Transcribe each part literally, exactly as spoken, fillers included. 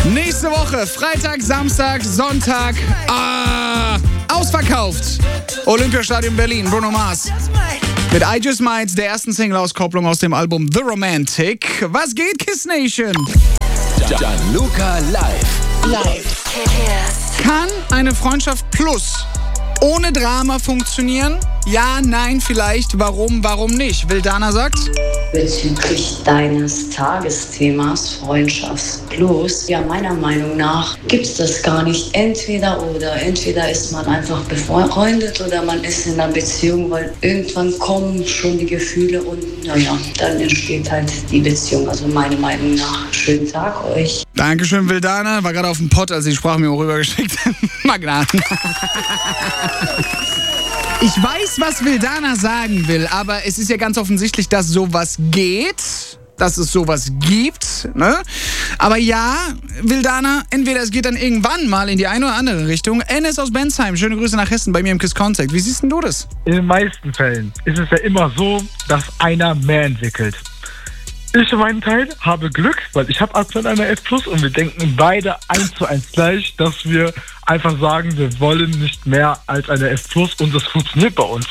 Nächste Woche, Freitag, Samstag, Sonntag, ah, ausverkauft. Olympiastadion Berlin, Bruno Mars. Mit I Just Might, der ersten Single-Auskopplung aus dem Album The Romantic. Was geht, Kiss Nation? Gianluca live. Live. Kann eine Freundschaft plus ohne Drama funktionieren? Ja, nein, vielleicht. Warum, warum nicht? Vildana sagt... Bezüglich deines Tagesthemas Freundschaft Plus, ja, meiner Meinung nach gibt es das gar nicht. Entweder oder. Entweder ist man einfach befreundet oder man ist in einer Beziehung, weil irgendwann kommen schon die Gefühle und naja, dann entsteht halt die Beziehung. Also meiner Meinung nach. Schönen Tag euch. Dankeschön, Vildana. War gerade auf dem Pott, als die Sprache mir rübergeschickt hat. Magnaten. Ich weiß, was Vildana sagen will, aber es ist ja ganz offensichtlich, dass sowas geht, dass es sowas gibt, ne? Aber ja, Vildana, entweder es geht dann irgendwann mal in die eine oder andere Richtung. Enes aus Bensheim, schöne Grüße nach Hessen bei mir im Kiss Contact. Wie siehst denn du das? In den meisten Fällen ist es ja immer so, dass einer mehr entwickelt. Ich für meinen Teil habe Glück, weil ich habe aktuell eine F plus und wir denken beide eins zu eins gleich, dass wir einfach sagen, wir wollen nicht mehr als eine F plus und das funktioniert bei uns.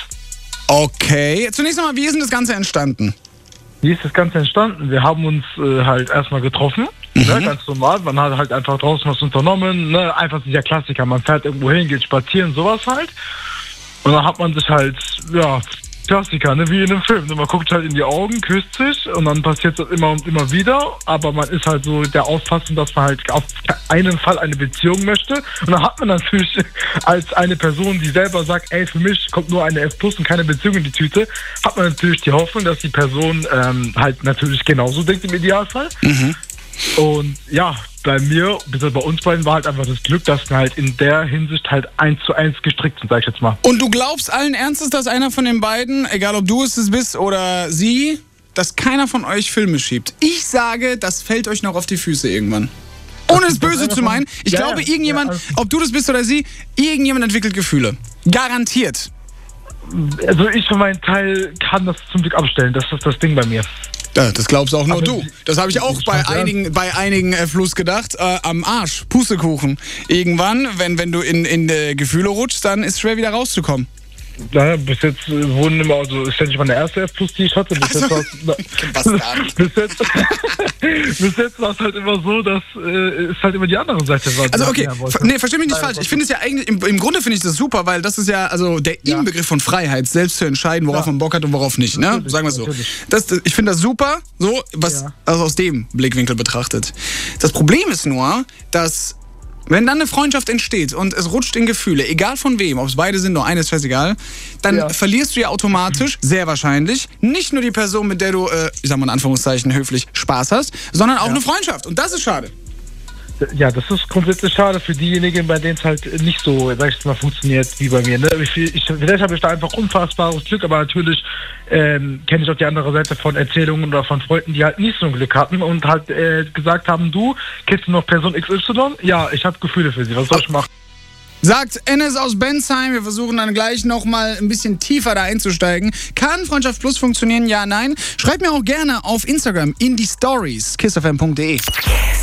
Okay, zunächst einmal, wie ist denn das Ganze entstanden? Wie ist das Ganze entstanden? Wir haben uns äh, halt erstmal getroffen, mhm. ne, ganz normal. Man hat halt einfach draußen was unternommen, ne, einfach dieser Klassiker. Man fährt irgendwo hin, geht spazieren, sowas halt. Und dann hat man sich halt, ja... Klassiker, ne? Wie in einem Film. Man guckt halt in die Augen, küsst sich und dann passiert das immer und immer wieder. Aber man ist halt so der Auffassung, dass man halt auf einen Fall eine Beziehung möchte. Und dann hat man natürlich als eine Person, die selber sagt, ey, für mich kommt nur eine F plus und keine Beziehung in die Tüte, hat man natürlich die Hoffnung, dass die Person ähm, halt natürlich genauso denkt im Idealfall. Mhm. Und ja, bei mir, bzw. bei uns beiden war halt einfach das Glück, dass wir halt in der Hinsicht halt eins zu eins gestrickt sind, sag ich jetzt mal. Und du glaubst allen Ernstes, dass einer von den beiden, egal ob du es bist oder sie, dass keiner von euch Filme schiebt? Ich sage, das fällt euch noch auf die Füße irgendwann. Ohne es böse zu meinen. Ich ja, glaube, irgendjemand, ja, ob du das bist oder sie, irgendjemand entwickelt Gefühle. Garantiert. Also ich für meinen Teil kann das zum Glück abstellen. Das ist das Ding bei mir. Ja, das glaubst auch nur aber du. Das habe ich auch bei einigen, bei einigen äh, Fluss gedacht. Äh, am Arsch, Pustekuchen. Irgendwann, wenn, wenn du in, in äh, Gefühle rutschst, dann ist es schwer wieder rauszukommen. Naja, bis jetzt äh, wurden immer, also ist ja nicht meine erste F plus, die ich hatte. Bis, also, jetzt, bis, jetzt, bis jetzt war es halt immer so, dass äh, es halt immer die andere Seite war. Also okay, nee, versteh mich nicht falsch. Ich finde es ja eigentlich, im, im Grunde finde ich das super, weil das ist ja also der ja. Inbegriff von Freiheit, selbst zu entscheiden, worauf ja. man Bock hat und worauf nicht. Ne? Sagen wir es so. Das, ich finde das super, so was ja. also aus dem Blickwinkel betrachtet. Das Problem ist nur, dass wenn dann eine Freundschaft entsteht und es rutscht in Gefühle, egal von wem, ob es beide sind, nur eine ist scheißegal, dann ja. verlierst du ja automatisch, sehr wahrscheinlich, nicht nur die Person, mit der du, äh, ich sag mal in Anführungszeichen, höflich Spaß hast, sondern auch ja. eine Freundschaft. Und das ist schade. Ja, das ist grundsätzlich schade für diejenigen, bei denen es halt nicht so, sag ich jetzt mal, funktioniert wie bei mir. Ne? Ich, ich, vielleicht habe ich da einfach unfassbares Glück, aber natürlich ähm, kenne ich auch die andere Seite von Erzählungen oder von Freunden, die halt nicht so ein Glück hatten und halt äh, gesagt haben, du, kennst du noch Person X Y? Ja, ich habe Gefühle für sie, was soll ich machen? Sagt Enes aus Bensheim, wir versuchen dann gleich nochmal ein bisschen tiefer da einzusteigen. Kann Freundschaft Plus funktionieren? Ja, nein? Schreibt mir auch gerne auf Instagram in die Stories, kiss f m punkt d e.